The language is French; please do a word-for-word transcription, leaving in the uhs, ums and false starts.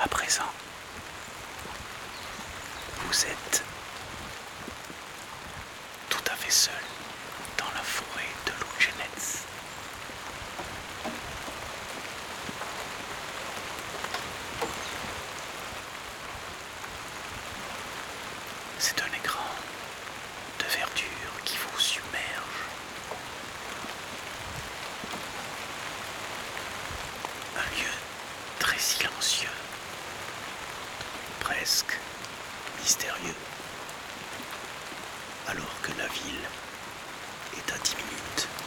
À présent, vous êtes tout à fait seul dans la forêt de Lugennetz. C'est un écran de verdure qui vous submerge. Un lieu très silencieux, presque mystérieux, alors que la ville est à dix minutes.